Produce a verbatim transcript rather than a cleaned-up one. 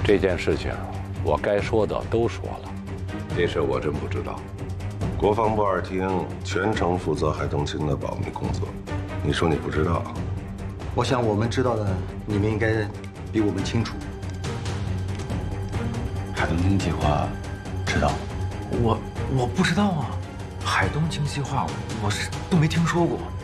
这件事情，我该说的都说了。 这事我真不知道。国防部二厅全程负责海东青的保密工作，你说你不知道？ 我想我们知道的，你们应该比我们清楚。 海东青计划，知道？ 我我不知道啊，海东青计划我是都没听说过。